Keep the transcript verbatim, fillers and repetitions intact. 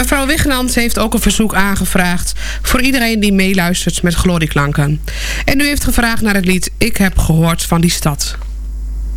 Mevrouw Wignand heeft ook een verzoek aangevraagd voor iedereen die meeluistert met glorieklanken. En u heeft gevraagd naar het lied Ik heb gehoord van die stad.